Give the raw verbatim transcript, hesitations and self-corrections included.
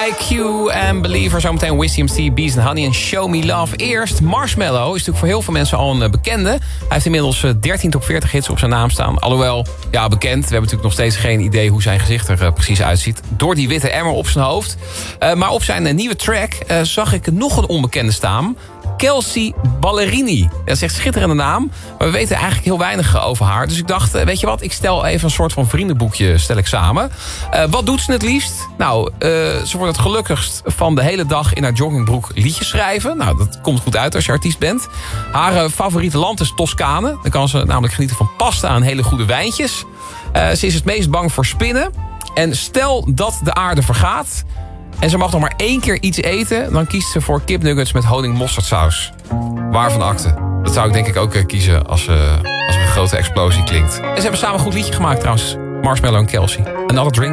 I Q en Believer. Zometeen Wiz C M C, Bees and Honey en Show Me Love. Eerst Marshmello is natuurlijk voor heel veel mensen al een bekende. Hij heeft inmiddels dertien top veertig hits op zijn naam staan. Alhoewel, ja, bekend. We hebben natuurlijk nog steeds geen idee hoe zijn gezicht er uh, precies uitziet. Door die witte emmer op zijn hoofd. Uh, maar op zijn uh, nieuwe track uh, zag ik nog een onbekende staan. Kelsea Ballerini. Dat is echt een schitterende naam. Maar we weten eigenlijk heel weinig over haar. Dus ik dacht, weet je wat, ik stel even een soort van vriendenboekje stel ik samen. Uh, wat doet ze het liefst? Nou, uh, ze wordt het gelukkigst van de hele dag in haar joggingbroek liedjes schrijven. Nou, dat komt goed uit als je artiest bent. Haar uh, favoriete land is Toscane. Dan kan ze namelijk genieten van pasta en hele goede wijntjes. Uh, ze is het meest bang voor spinnen. En stel dat de aarde vergaat en ze mag nog maar één keer iets eten, dan kiest ze voor kipnuggets met honing-mosterdsaus. Waarvan akte? Dat zou ik denk ik ook kiezen als, uh, als er een grote explosie klinkt. En ze hebben samen een goed liedje gemaakt trouwens. Marshmello en Kelsea. Another Drink.